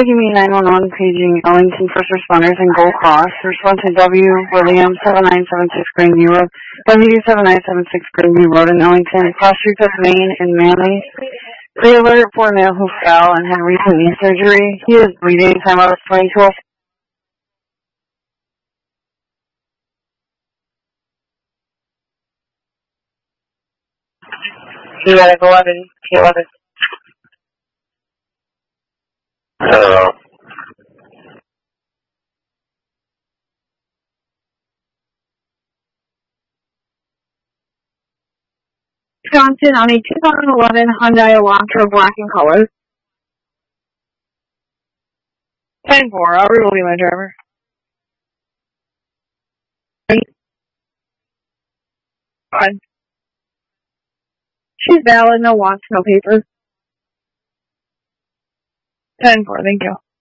WME 911 paging Ellington first responders in Gold Cross. Respond to W. William 7976 Grandview Road. W7976 Grandview Road in Ellington. Cross Streets of Maine in Manly. Pre-alert for a male who fell and had recent knee surgery. He is bleeding. Time out is 2012. P11, P11. Hello. Wisconsin on a 2011 Hyundai Elantra black in color. 10-4, Albert will be my driver. Fine. She's valid, no wants, no papers. 10-4, thank you.